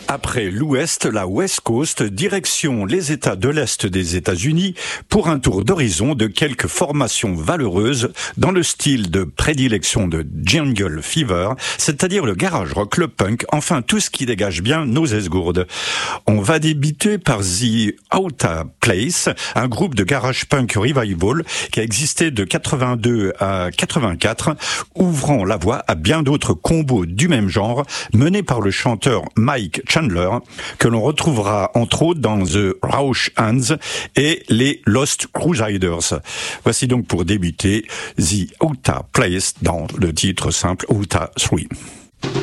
Après l'Ouest, la West Coast, direction les États de l'Est des États-Unis pour un tour d'horizon de quelques formations valeureuses dans le style de prédilection de Jungle Fever, c'est-à-dire le garage rock, le punk, enfin tout ce qui dégage bien nos esgourdes. On va débuter par The Outta Place, un groupe de garage punk revival qui a existé de 82 à 84, ouvrant la voie à bien d'autres combos du même genre, menés par le chanteur Mike Chandler, que l'on retrouvera entre autres dans The Rausch Hands et les Lost Crusaders. Voici donc pour débuter The Outta Place dans le titre simple Outta 3.